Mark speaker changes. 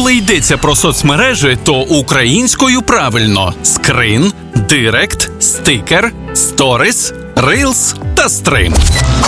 Speaker 1: Коли йдеться про соцмережі, то українською правильно – скрин, директ, стикер, сторіс, рилс та стрим.